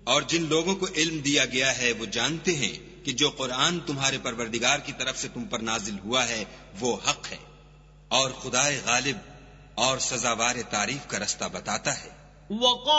और जिन लोगों को इल्म दिया गया है वो जानते हैं कि जो कुरान तुम्हारे परवरदिगार की तरफ से तुम पर नाजिल हुआ है वो हक है, और खुदाए गालिब और सजावार तारीफ का रास्ता बताता है।